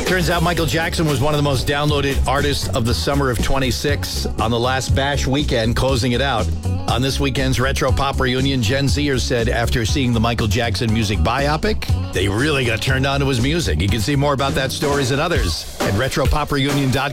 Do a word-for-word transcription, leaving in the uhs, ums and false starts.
Turns out Michael Jackson was one of the most downloaded artists of the summer of twenty-six on the last Bash weekend, closing it out. On this weekend's Retro Pop Reunion, Gen Zers said after seeing the Michael Jackson music biopic, they really got turned on to his music. You can see more about that stories and others at retro pop reunion dot com.